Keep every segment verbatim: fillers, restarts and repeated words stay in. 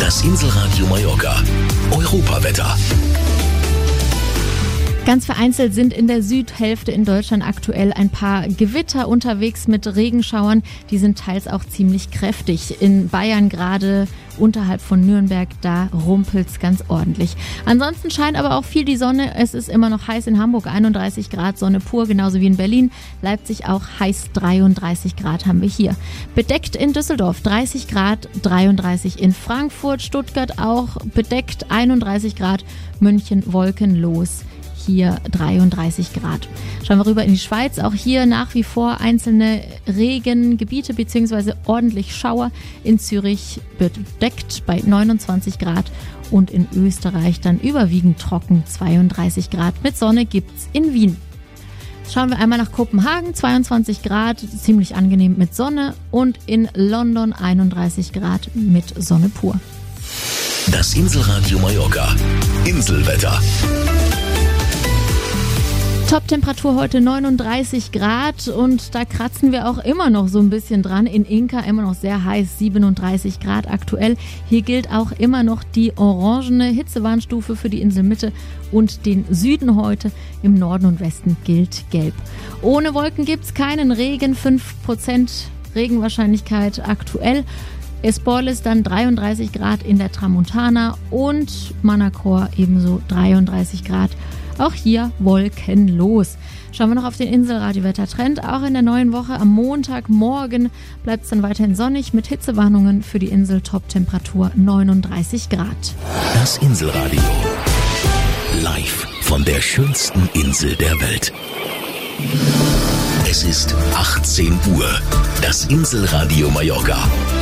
Das Inselradio Mallorca. Europawetter. Ganz vereinzelt sind in der Südhälfte in Deutschland aktuell ein paar Gewitter unterwegs mit Regenschauern. Die sind teils auch ziemlich kräftig. In Bayern gerade unterhalb von Nürnberg, da rumpelt's ganz ordentlich. Ansonsten scheint aber auch viel die Sonne. Es ist immer noch heiß in Hamburg, einunddreißig Grad, Sonne pur, genauso wie in Berlin. Leipzig auch heiß, dreiunddreißig Grad haben wir hier. Bedeckt in Düsseldorf, dreißig Grad, dreiunddreißig in Frankfurt, Stuttgart auch bedeckt, einunddreißig Grad, München wolkenlos. Hier dreiunddreißig Grad. Schauen wir rüber in die Schweiz. Auch hier nach wie vor einzelne Regengebiete bzw. ordentlich Schauer. In Zürich bedeckt bei neunundzwanzig Grad und in Österreich dann überwiegend trocken, zweiunddreißig Grad. Mit Sonne gibt's in Wien. Schauen wir einmal nach Kopenhagen, zweiundzwanzig Grad, ziemlich angenehm mit Sonne, und in London einunddreißig Grad mit Sonne pur. Das Inselradio Mallorca. Inselwetter. Top-Temperatur heute neununddreißig Grad und da kratzen wir auch immer noch so ein bisschen dran. In Inka immer noch sehr heiß, siebenunddreißig Grad aktuell. Hier gilt auch immer noch die orangene Hitzewarnstufe für die Inselmitte und den Süden heute. Im Norden und Westen gilt gelb. Ohne Wolken gibt's keinen Regen, fünf Prozent Regenwahrscheinlichkeit aktuell. Espoirles dann dreiunddreißig Grad in der Tramontana und Manacor ebenso dreiunddreißig Grad. Auch hier wolkenlos. Schauen wir noch auf den Inselradio-Wettertrend. Auch in der neuen Woche am Montagmorgen bleibt es dann weiterhin sonnig mit Hitzewarnungen für die Insel. Top-Temperatur neununddreißig Grad. Das Inselradio. Live von der schönsten Insel der Welt. Es ist achtzehn Uhr. Das Inselradio Mallorca.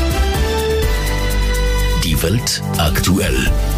Die Welt aktuell.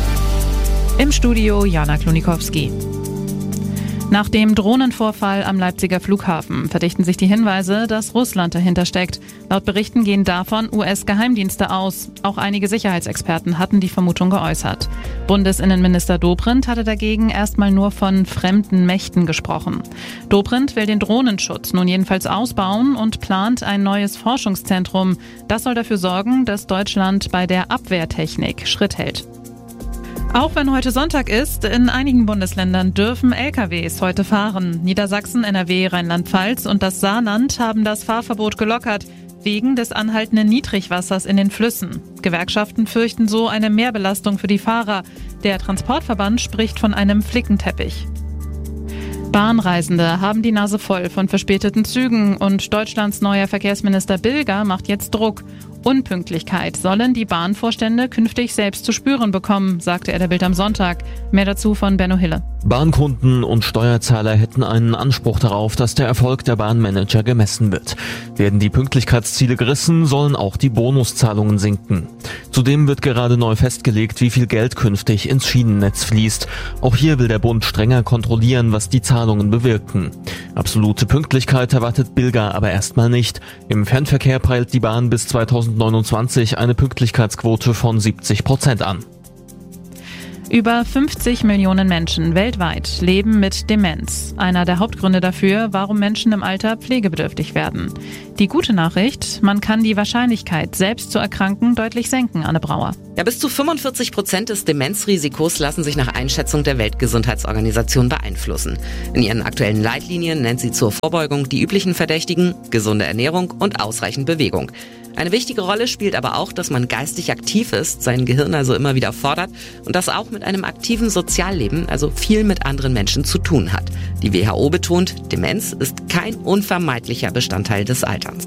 Im Studio Jana Klonikowski. Nach dem Drohnenvorfall am Leipziger Flughafen verdichten sich die Hinweise, dass Russland dahinter steckt. Laut Berichten gehen davon U S-Geheimdienste aus. Auch einige Sicherheitsexperten hatten die Vermutung geäußert. Bundesinnenminister Dobrindt hatte dagegen erstmal nur von fremden Mächten gesprochen. Dobrindt will den Drohnenschutz nun jedenfalls ausbauen und plant ein neues Forschungszentrum. Das soll dafür sorgen, dass Deutschland bei der Abwehrtechnik Schritt hält. Auch wenn heute Sonntag ist, in einigen Bundesländern dürfen L K Ws heute fahren. Niedersachsen, N R W, Rheinland-Pfalz und das Saarland haben das Fahrverbot gelockert, wegen des anhaltenden Niedrigwassers in den Flüssen. Gewerkschaften fürchten so eine Mehrbelastung für die Fahrer. Der Transportverband spricht von einem Flickenteppich. Bahnreisende haben die Nase voll von verspäteten Zügen und Deutschlands neuer Verkehrsminister Bilger macht jetzt Druck. Unpünktlichkeit sollen die Bahnvorstände künftig selbst zu spüren bekommen, sagte er der Bild am Sonntag. Mehr dazu von Benno Hille. Bahnkunden und Steuerzahler hätten einen Anspruch darauf, dass der Erfolg der Bahnmanager gemessen wird. Werden die Pünktlichkeitsziele gerissen, sollen auch die Bonuszahlungen sinken. Zudem wird gerade neu festgelegt, wie viel Geld künftig ins Schienennetz fließt. Auch hier will der Bund strenger kontrollieren, was die Zahlungen bewirken. Absolute Pünktlichkeit erwartet Bilger aber erstmal nicht. Im Fernverkehr peilt die Bahn bis zweitausendneunundzwanzig eine Pünktlichkeitsquote von siebzig Prozent an. Über fünfzig Millionen Menschen weltweit leben mit Demenz. Einer der Hauptgründe dafür, warum Menschen im Alter pflegebedürftig werden. Die gute Nachricht, man kann die Wahrscheinlichkeit, selbst zu erkranken, deutlich senken, Anne Brauer. Ja, bis zu fünfundvierzig Prozent des Demenzrisikos lassen sich nach Einschätzung der Weltgesundheitsorganisation beeinflussen. In ihren aktuellen Leitlinien nennt sie zur Vorbeugung die üblichen Verdächtigen, gesunde Ernährung und ausreichend Bewegung. Eine wichtige Rolle spielt aber auch, dass man geistig aktiv ist, sein Gehirn also immer wieder fordert und das auch mit einem aktiven Sozialleben, also viel mit anderen Menschen zu tun hat. Die W H O betont, Demenz ist kein unvermeidlicher Bestandteil des Alterns.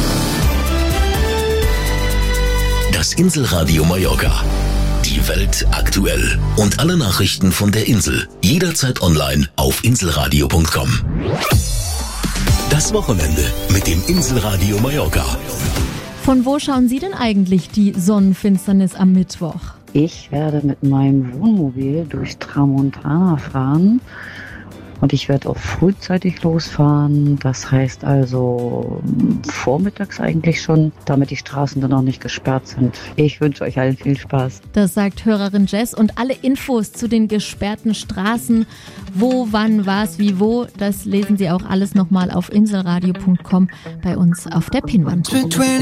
Das Inselradio Mallorca. Die Welt aktuell. Und alle Nachrichten von der Insel. Jederzeit online auf inselradio punkt com. Das Wochenende mit dem Inselradio Mallorca. Von wo schauen Sie denn eigentlich die Sonnenfinsternis am Mittwoch? Ich werde mit meinem Wohnmobil durch Tramontana fahren und ich werde auch frühzeitig losfahren. Das heißt also vormittags eigentlich schon, damit die Straßen dann auch nicht gesperrt sind. Ich wünsche euch allen viel Spaß. Das sagt Hörerin Jess und alle Infos zu den gesperrten Straßen, wo, wann, was, wie, wo, das lesen Sie auch alles nochmal auf inselradio punkt com bei uns auf der Pinnwand.